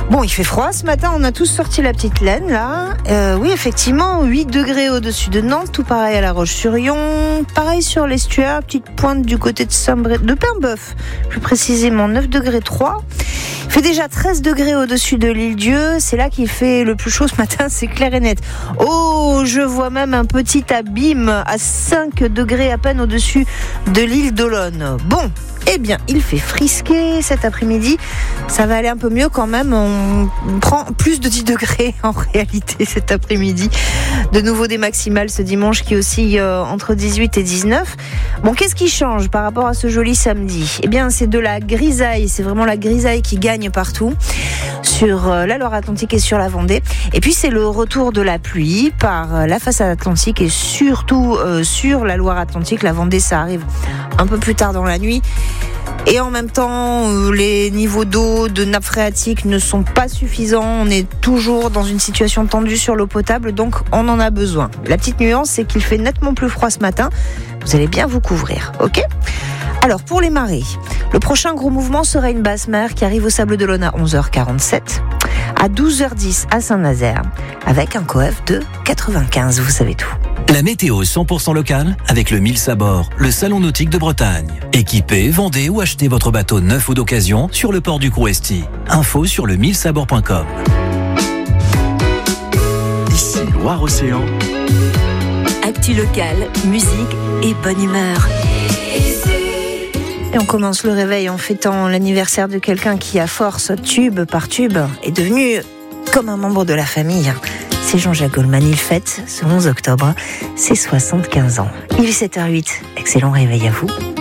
Bon, il fait froid ce matin, on a tous sorti la petite laine là. Oui, effectivement, 8 degrés au-dessus de Nantes, tout pareil à La Roche-sur-Yon, pareil sur l'estuaire, petite pointe du côté de Paimboeuf, plus précisément 9 degrés 3. Il fait déjà 13 degrés au-dessus de l'Île-Dieu, c'est là qu'il fait le plus chaud ce matin, c'est clair et net. Oh, je vois même un petit abîme à 5 degrés à peine au-dessus de l'île d'Olonne. Bon, eh bien, il fait frisquer cet après-midi. Ça va aller un peu mieux quand même. On prend plus de 10 degrés en réalité cet après-midi. De nouveau des maximales ce dimanche qui oscille entre 18 et 19. Bon, qu'est-ce qui change par rapport à ce joli samedi ? Eh bien, c'est de la grisaille. C'est vraiment la grisaille qui gagne partout sur la Loire-Atlantique et sur la Vendée. Et puis, c'est le retour de la pluie par la façade atlantique et surtout sur la Loire-Atlantique. La Vendée, ça arrive un peu plus tard dans la nuit. Et en même temps, les niveaux d'eau, de nappe phréatique ne sont pas suffisants. On est toujours dans une situation tendue sur l'eau potable, donc on en a besoin. La petite nuance, c'est qu'il fait nettement plus froid ce matin. Vous allez bien vous couvrir, ok ? Alors, pour les marées, le prochain gros mouvement sera une basse mer qui arrive au Sables-d'Olonne à 11h47, à 12h10 à Saint-Nazaire, avec un coef de 95, vous savez tout. La météo 100% locale avec le 1000 Sabord, le salon nautique de Bretagne. Équipez, vendez ou achetez votre bateau neuf ou d'occasion sur le port du Crouesti. Info sur le 1000sabord.com. Ici Loire-Océan. Actu locale, musique et bonne humeur. Et on commence le réveil en fêtant l'anniversaire de quelqu'un qui, à force, tube par tube, est devenu comme un membre de la famille. C'est Jean-Jacques Goldman, il fête ce 11 octobre ses 75 ans. Il est 7h08, excellent réveil à vous.